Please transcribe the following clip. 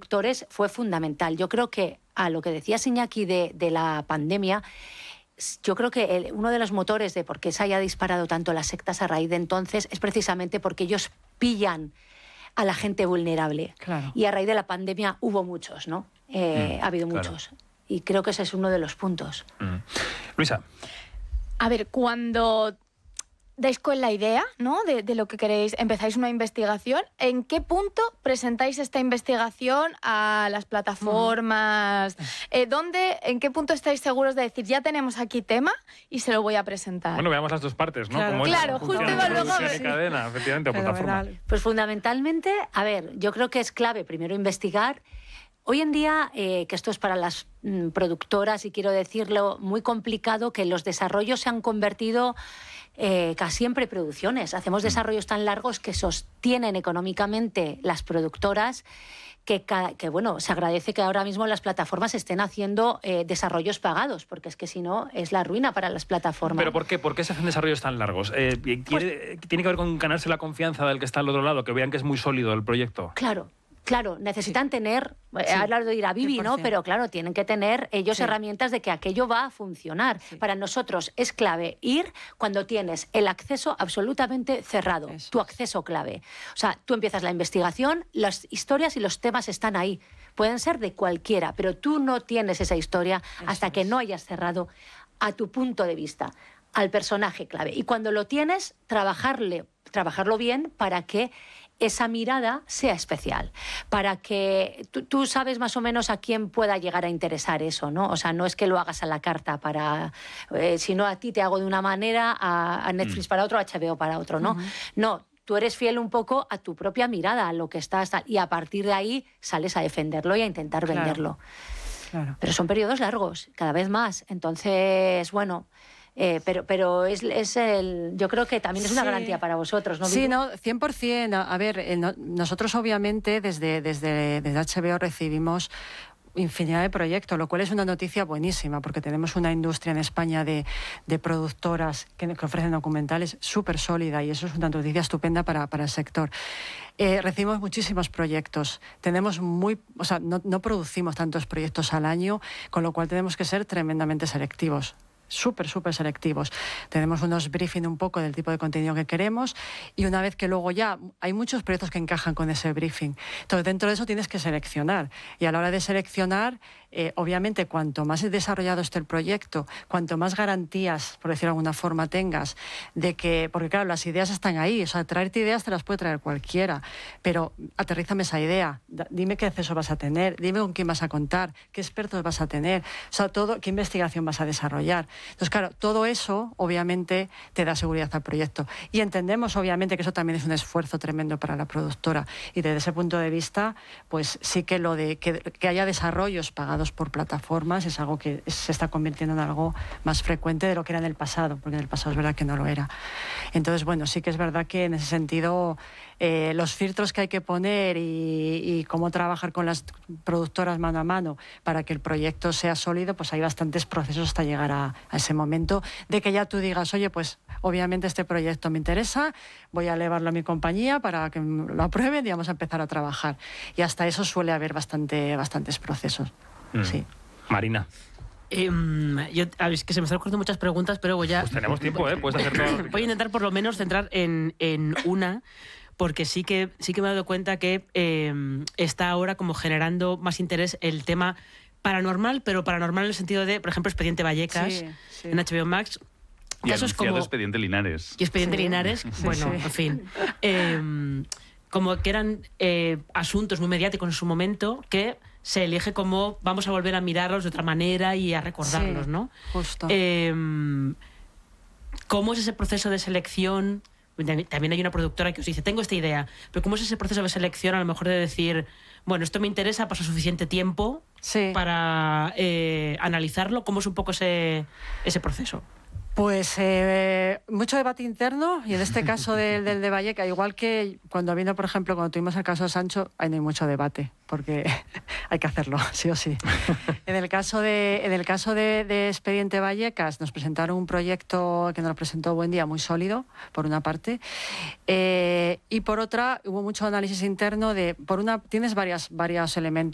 productores fue fundamental. Yo creo que a lo que decía Iñaki de la pandemia, yo creo que uno de los motores de por qué se haya disparado tanto las sectas a raíz de entonces es precisamente porque ellos pillan a la gente vulnerable. Claro. Y a raíz de la pandemia hubo muchos, ¿no? Ha habido muchos. Y creo que ese es uno de los puntos. Luisa. A ver, cuando dais con la idea, ¿no?, de lo que queréis, empezáis una investigación, ¿en qué punto presentáis esta investigación a las plataformas? ¿En qué punto estáis seguros de decir, ya tenemos aquí tema y se lo voy a presentar? Bueno, veamos las dos partes, ¿no? Claro, justo iba luego a ver. cadena, efectivamente, o plataforma. Pues fundamentalmente, a ver, yo creo que es clave primero investigar. Hoy en día, que esto es para las productoras, y quiero decirlo, muy complicado, que los desarrollos se han convertido casi en preproducciones. Hacemos desarrollos tan largos que sostienen económicamente las productoras, que bueno, se agradece que ahora mismo las plataformas estén haciendo desarrollos pagados, porque es que si no es la ruina para las plataformas. ¿Pero por qué? ¿Por qué se hacen desarrollos tan largos? ¿Tiene que ver con ganarse la confianza del que está al otro lado, que vean que es muy sólido el proyecto? Claro, necesitan tener, hablar de ir a Bibi, ¿no? Pero claro, tienen que tener ellos herramientas de que aquello va a funcionar. Para nosotros es clave ir cuando tienes el acceso absolutamente cerrado, tu acceso clave. O sea, tú empiezas la investigación, las historias y los temas están ahí. Pueden ser de cualquiera, pero tú no tienes esa historia hasta que no hayas cerrado a tu punto de vista, al personaje clave. Y cuando lo tienes, trabajarlo bien para que esa mirada sea especial, para que tú sabes más o menos a quién pueda llegar a interesar eso, ¿no? O sea, no es que lo hagas a la carta para, si no a ti te hago de una manera, a Netflix para otro, a HBO para otro, ¿no? No, tú eres fiel un poco a tu propia mirada, a lo que estás, y a partir de ahí sales a defenderlo y a intentar venderlo. Claro. Pero son periodos largos, cada vez más. Entonces, bueno... Pero yo creo que también es una garantía para vosotros, ¿no? Sí, no, 100%. A ver, nosotros obviamente desde HBO recibimos infinidad de proyectos, lo cual es una noticia buenísima, porque tenemos una industria en España de productoras que ofrecen documentales súper sólida, y eso es una noticia estupenda para el sector. Recibimos muchísimos proyectos, no producimos tantos proyectos al año, con lo cual tenemos que ser tremendamente selectivos. Súper selectivos. Tenemos unos briefing un poco del tipo de contenido que queremos, y una vez que luego ya hay muchos proyectos que encajan con ese briefing. Entonces, dentro de eso tienes que seleccionar, y a la hora de seleccionar, obviamente, cuanto más desarrollado esté el proyecto, cuanto más garantías, por decirlo de alguna forma, tengas de que, porque claro, las ideas están ahí, o sea, traerte ideas te las puede traer cualquiera, pero aterrízame esa idea, dime qué acceso vas a tener, dime con quién vas a contar, qué expertos vas a tener, o sea, qué investigación vas a desarrollar. Entonces, claro, todo eso obviamente te da seguridad al proyecto, y entendemos obviamente que eso también es un esfuerzo tremendo para la productora, y desde ese punto de vista, pues sí que lo de que haya desarrollos pagados por plataformas es algo que se está convirtiendo en algo más frecuente de lo que era en el pasado, porque en el pasado es verdad que no lo era. Entonces, bueno, sí que es verdad que en ese sentido los filtros que hay que poner y cómo trabajar con las productoras mano a mano para que el proyecto sea sólido, pues hay bastantes procesos hasta llegar a ese momento de que ya tú digas, oye, pues obviamente este proyecto me interesa, voy a elevarlo a mi compañía para que lo aprueben y vamos a empezar a trabajar. Y hasta eso suele haber bastantes procesos. Sí. Marina. Es que se me están ocurriendo muchas preguntas, pero voy a... Pues tenemos tiempo, puedes hacer todo. Voy a intentar por lo menos centrar en una, porque sí que me he dado cuenta que está ahora como generando más interés el tema paranormal, pero paranormal en el sentido de, por ejemplo, Expediente Vallecas en HBO Max. Y casos como Expediente Linares. Y Expediente Linares, bueno, en fin. Como que eran asuntos muy mediáticos en su momento que se elige como vamos a volver a mirarlos de otra manera y a recordarlos, ¿no? Justo. ¿Cómo es ese proceso de selección? También hay una productora que os dice, tengo esta idea, pero ¿cómo es ese proceso de selección a lo mejor de decir, bueno, esto me interesa, paso suficiente tiempo para analizarlo? ¿Cómo es un poco ese proceso? Pues mucho debate interno, y en este caso del de Vallecas, igual que cuando tuvimos el caso de Sancho, ahí no hay mucho debate, porque hay que hacerlo, sí o sí. En el caso de Expediente Vallecas, nos presentaron un proyecto que nos lo presentó Buendía muy sólido, por una parte, y por otra hubo mucho análisis interno tienes varios